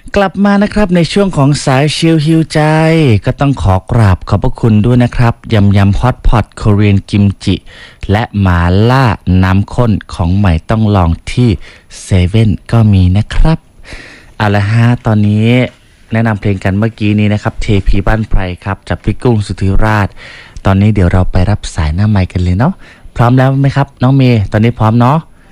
กลับมานะครับในช่วงของสายชิลฮิวใจก็ต้องขอกราบขอบพระคุณด้วยนะครับยำฮอตพอตโคเรียนกิมจิและหมาล่าน้ำข้นของใหม่ต้องลองที่เซเว่นก็มีนะครับเอาละฮะตอนนี้แนะนำเพลงกันเมื่อกี้นี้นะครับเทพีบ้านไพรครับจากพี่กุ้งสุธิราชตอนนี้เดี๋ยวเราไปรับสายหน้าไมค์กันเลยเนาะพร้อมแล้วไหมครับน้องเมย์ตอนนี้พร้อมเนาะ